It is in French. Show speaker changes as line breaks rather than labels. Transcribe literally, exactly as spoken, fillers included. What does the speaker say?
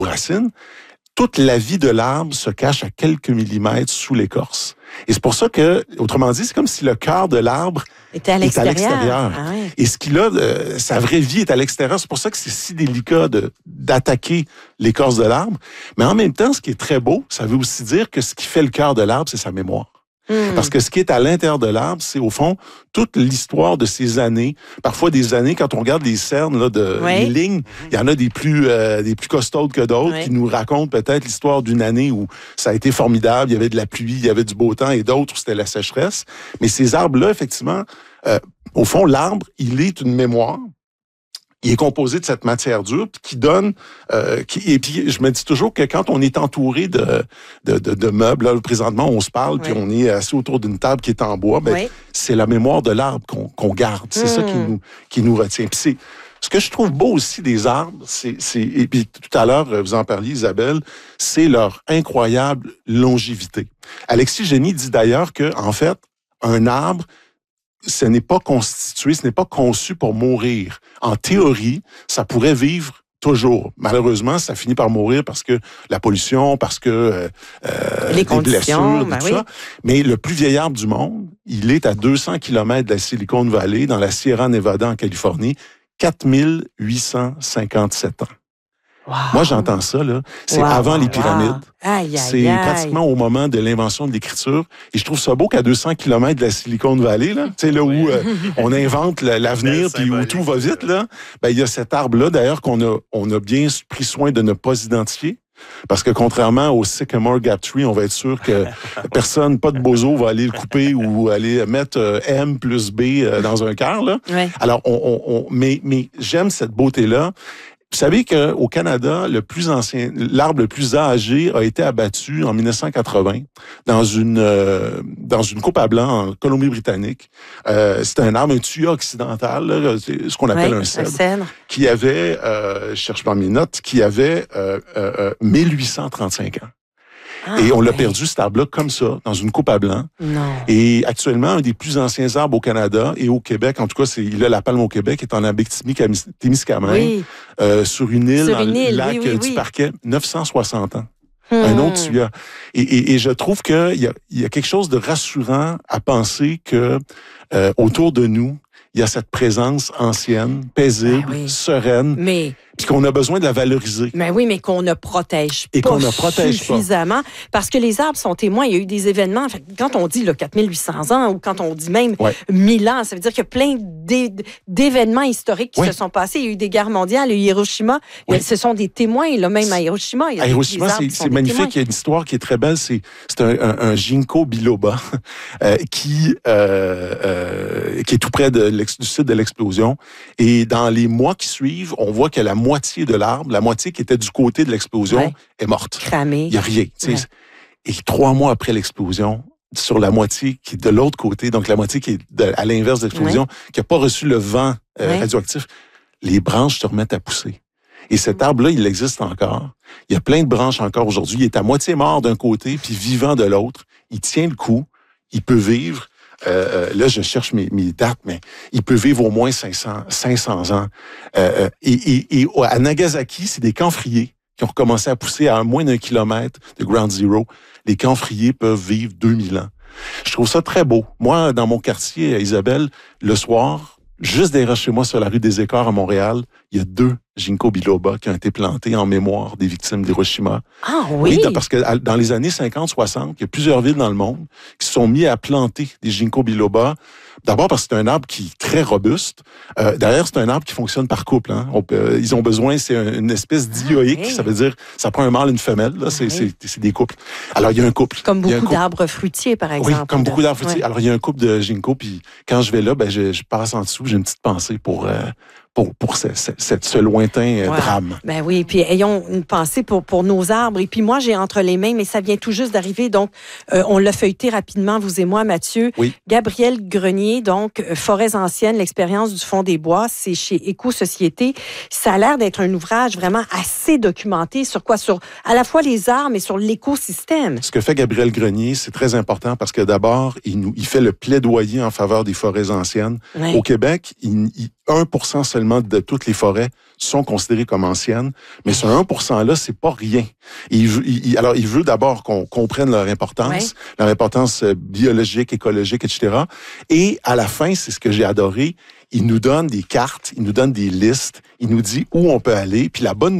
racines, toute la vie de l'arbre se cache à quelques millimètres sous l'écorce. Et c'est pour ça que, autrement dit, c'est comme si le cœur de l'arbre
était à
est à
l'extérieur.
l'extérieur.
Ah oui.
Et ce qu'il a, euh, sa vraie vie est à l'extérieur. C'est pour ça que c'est si délicat de, d'attaquer l'écorce de l'arbre. Mais en même temps, ce qui est très beau, ça veut aussi dire que ce qui fait le cœur de l'arbre, c'est sa mémoire. Mmh. Parce que ce qui est à l'intérieur de l'arbre, c'est au fond toute l'histoire de ces années. Parfois des années, quand on regarde les cernes là, de
oui.
les lignes, il y en a des plus euh, des plus costaudes que d'autres
oui.
qui nous racontent peut-être l'histoire d'une année où ça a été formidable, il y avait de la pluie, il y avait du beau temps, et d'autres où c'était la sécheresse. Mais ces arbres-là, effectivement, euh, au fond, l'arbre, il est une mémoire. Il est composé de cette matière dure qui donne... Euh, qui, et puis, je me dis toujours que quand on est entouré de, de, de, de meubles, là, présentement, on se parle, oui. puis on est assis autour d'une table qui est en bois, ben, oui. c'est la mémoire de l'arbre qu'on, qu'on garde. C'est mmh. ça qui nous, qui nous retient. Puis c'est, ce que je trouve beau aussi des arbres, c'est, c'est et puis tout à l'heure, vous en parliez, Isabelle, c'est leur incroyable longévité. Alexis Génie dit d'ailleurs que, en fait, un arbre, ce n'est pas constitué, ce n'est pas conçu pour mourir. En théorie, ça pourrait vivre toujours. Malheureusement, ça finit par mourir parce que la pollution, parce que euh,
les
des blessures,
ben
tout
oui.
ça. Mais le plus vieil arbre du monde, il est à deux cents kilomètres de la Silicon Valley, dans la Sierra Nevada, en Californie, quatre mille huit cent cinquante-sept ans.
Wow.
Moi, j'entends ça, là. C'est wow, avant les pyramides. Wow.
Aïe, aïe,
c'est
aïe.
pratiquement au moment de l'invention de l'écriture. Et je trouve ça beau qu'à deux cents kilomètres de la Silicon Valley, là, tu sais, là où euh, on invente l'avenir puis où tout va vite, là, ben, il y a cet arbre-là, d'ailleurs, qu'on a, on a bien pris soin de ne pas identifier. Parce que contrairement au Sycamore Gap Tree, on va être sûr que personne, pas de bozo, va aller le couper ou aller mettre euh, M plus B euh, dans un cœur, là.
Ouais.
Alors, on, on, on, mais, mais j'aime cette beauté-là. Vous savez qu'au Canada, le plus ancien, l'arbre le plus âgé a été abattu en dix-neuf cent quatre-vingts dans une euh, dans une coupe à blanc en Colombie-Britannique. Euh, c'était un arbre, un tuya occidental, là, c'est ce qu'on appelle
oui,
un cèdre,
un cèdre,
qui avait, euh, je cherche dans mes notes, qui avait euh, euh, mille huit cent trente-cinq ans. Ah, et on l'a oui. perdu, cet arbre-là, comme ça, dans une coupe à blanc.
Non.
Et actuellement, un des plus anciens arbres au Canada et au Québec, en tout cas, c'est, il a la palme au Québec, est en Abitibi-Témiscamingue, oui. euh, sur une île,
sur
dans
une
le
île,
lac
oui, oui,
du
oui.
Parquet, neuf cent soixante ans.
Hmm.
Un autre tuya. Et, et, et je trouve qu'il y a, il y a quelque chose de rassurant à penser que euh, autour de nous, il y a cette présence ancienne, paisible, ben oui. sereine,
mais
puis qu'on a besoin de la valoriser.
Mais oui, mais qu'on ne protège
Et
pas
qu'on ne protège
suffisamment. Pas. Parce que les arbres sont témoins. Il y a eu des événements. Fait, quand on dit là, quatre mille huit cents ans ou quand on dit même ouais. mille ans, ça veut dire qu'il y a plein d'é- d'événements historiques qui oui. se sont passés. Il y a eu des guerres mondiales, il y a eu Hiroshima. Oui. Ce sont des témoins, là, même à Hiroshima. Il y a
à Hiroshima, c'est, c'est magnifique.
Témoins.
Il y a une histoire qui est très belle. C'est, c'est un, un, un ginkgo biloba euh, qui, euh, euh, qui est tout près de l'ex, du site de l'explosion. Et dans les mois qui suivent, on voit que la moitié de l'arbre, la moitié qui était du côté de l'explosion, ouais. est morte.
Cramée.
Il n'y a rien. Ouais. Et trois mois après l'explosion, sur la moitié qui est de l'autre côté, donc la moitié qui est de, à l'inverse de l'explosion, ouais. qui n'a pas reçu le vent euh, ouais. radioactif, les branches se remettent à pousser. Et cet arbre-là, il existe encore. Il y a plein de branches encore aujourd'hui. Il est à moitié mort d'un côté, puis vivant de l'autre. Il tient le coup. Il peut vivre. Euh, là, je cherche mes, mes dates, mais il peut vivre au moins cinq cents, cinq cents ans. Euh, et, et, et à Nagasaki, c'est des camphriers qui ont recommencé à pousser à moins d'un kilomètre de Ground Zero. Les camphriers peuvent vivre deux mille ans. Je trouve ça très beau. Moi, dans mon quartier, à Isabelle, le soir, juste derrière chez moi, sur la rue des Écarts à Montréal, il y a deux ginkgo biloba qui ont été plantés en mémoire des victimes d'Hiroshima.
Ah oui?
Oui, parce que dans les années cinquante soixante, il y a plusieurs villes dans le monde qui se sont mis à planter des ginkgo biloba. D'abord parce que c'est un arbre qui est très robuste. Euh, d'ailleurs, c'est un arbre qui fonctionne par couple. Hein. On peut, ils ont besoin, c'est une espèce dioïque, ah oui. ça veut dire, ça prend un mâle et une femelle. Là, c'est, oui. c'est, c'est des couples. Alors, il y a un couple.
Comme beaucoup
couple.
d'arbres fruitiers, par exemple.
Oui, comme
de...
beaucoup d'arbres fruitiers.
Ouais.
Alors, il y a un couple de ginkgo, puis quand je vais là, ben, je, je passe en dessous, j'ai une petite pensée pour... Euh, Pour, pour ce, ce, ce lointain euh, ouais. drame.
Ben oui, puis ayons une pensée pour, pour nos arbres. Et puis moi, j'ai entre les mains, mais ça vient tout juste d'arriver, donc euh, on l'a feuilleté rapidement, vous et moi, Mathieu.
Oui.
Gabriel Grenier, donc euh, Forêts anciennes, l'expérience du fond des bois, c'est chez Éco-Société. Ça a l'air d'être un ouvrage vraiment assez documenté sur quoi? Sur à la fois les arbres, mais sur l'écosystème.
Ce que fait Gabriel Grenier, c'est très important parce que d'abord, il, nous, il fait le plaidoyer en faveur des forêts anciennes. Oui. Au Québec, il, il un pour cent seulement de toutes les forêts sont considérées comme anciennes, mais ce un pour cent-là, c'est pas rien. Il veut, il, alors, il veut d'abord qu'on comprenne leur importance, ouais. leur importance biologique, écologique, et cetera. Et à la fin, c'est ce que j'ai adoré, il nous donne des cartes, il nous donne des listes, il nous dit où on peut aller, puis la bonne